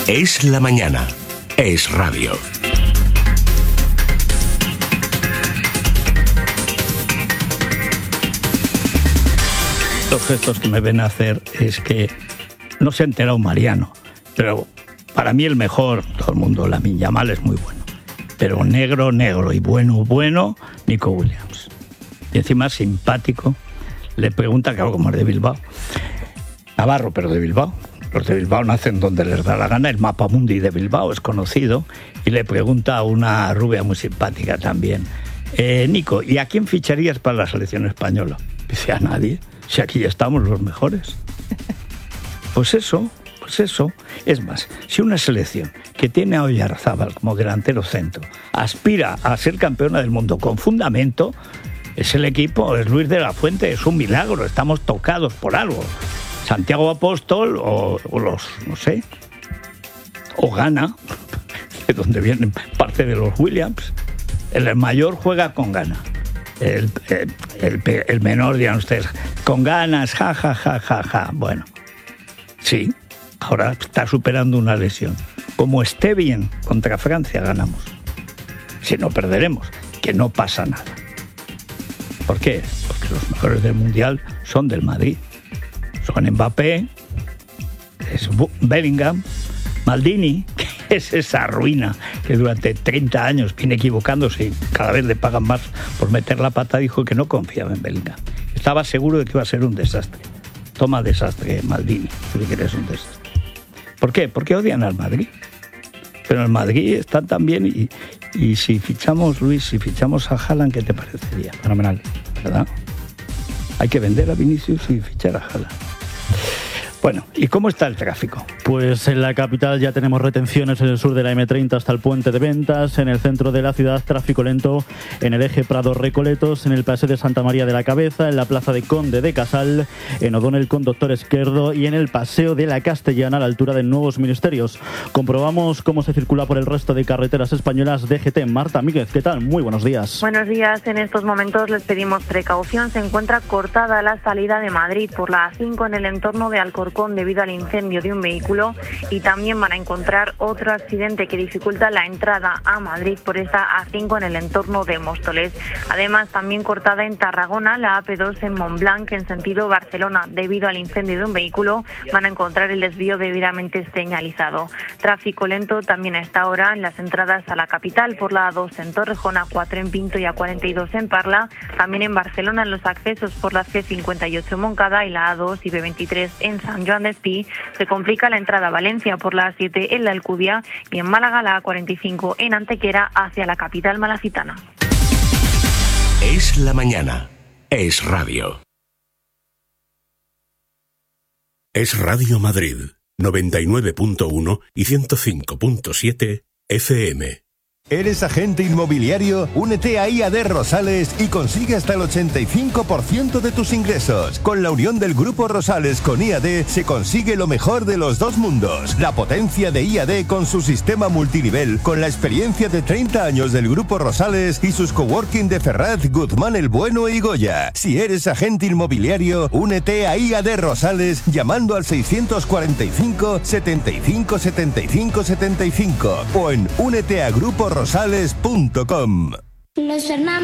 Es la mañana. Es radio. Los gestos que me ven a hacer es que no se ha enterado Mariano, pero para mí el mejor, todo el mundo, Lamine Yamal es muy bueno, pero negro y bueno, Nico Williams. Y encima simpático, le pregunta, claro, como es de Bilbao, Navarro, pero de Bilbao. Los de Bilbao nacen donde les da la gana, el mapa mundi de Bilbao es conocido, y le pregunta a una rubia muy simpática también, Nico, ¿y a quién ficharías para la selección española? Dice, a nadie. Si aquí ya estamos los mejores. Pues eso. Es más, si una selección que tiene a Oyarzábal como delantero centro aspira a ser campeona del mundo con fundamento, es el equipo, es Luis de la Fuente, es un milagro, estamos tocados por algo. Santiago Apóstol o los, no sé, o Ghana, de donde vienen parte de los Williams. El mayor juega con Ghana. El menor, dirán ustedes, con ganas, ja. Bueno, sí, ahora está superando una lesión. Como esté bien contra Francia, ganamos. Si no, perderemos, que no pasa nada. ¿Por qué? Porque los mejores del Mundial son del Madrid. Son Mbappé, es Bellingham, Maldini, que es esa ruina que durante 30 años viene equivocándose y cada vez le pagan más por meter la pata. Dijo que no confiaba en Bellingham. Estaba seguro de que iba a ser un desastre. Toma desastre, Maldini, tú que eres un desastre. ¿Por qué? Porque odian al Madrid. Pero el Madrid está tan bien y si fichamos, Luis, si fichamos a Haaland, ¿qué te parecería? Fenomenal. ¿Verdad? Hay que vender a Vinicius y fichar a Haaland. Bueno, ¿y cómo está el tráfico? Pues en la capital ya tenemos retenciones en el sur de la M30 hasta el puente de Ventas, en el centro de la ciudad tráfico lento en el eje Prado-Recoletos, en el paseo de Santa María de la Cabeza, en la plaza de Conde de Casal, en O'Donnell con Doctor Esquerdo y en el paseo de la Castellana a la altura de Nuevos Ministerios. Comprobamos cómo se circula por el resto de carreteras españolas. DGT, Marta Míguez, ¿qué tal? Muy buenos días. Buenos días. En estos momentos les pedimos precaución. Se encuentra cortada la salida de Madrid por la A5 en el entorno de Alcorcón debido al incendio de un vehículo, y también van a encontrar otro accidente que dificulta la entrada a Madrid por esta A5 en el entorno de Móstoles. Además, también cortada en Tarragona la AP2 en Montblanc en sentido Barcelona debido al incendio de un vehículo. Van a encontrar el desvío debidamente señalizado. Tráfico lento también a esta hora en las entradas a la capital por la A2 en Torrejón, A4 en Pinto y A42 en Parla. También en Barcelona en los accesos por la C58 en Moncada y la A2 y B23 en San Joan de Espí. Se complica la entrada a Valencia por la A7 en la Alcudia y en Málaga la A45 en Antequera hacia la capital malacitana. Es la mañana. Es radio. Es Radio Madrid, 99.1 y 105.7 FM. ¿Eres agente inmobiliario? Únete a IAD Rosales y consigue hasta el 85% de tus ingresos. Con la unión del Grupo Rosales con IAD se consigue lo mejor de los dos mundos. La potencia de IAD con su sistema multinivel, con la experiencia de 30 años del Grupo Rosales y sus coworking de Ferraz, Guzmán el Bueno y Goya. Si eres agente inmobiliario, únete a IAD Rosales llamando al 645 75 75 75 o en úneteagruporosales.com. Los hermanos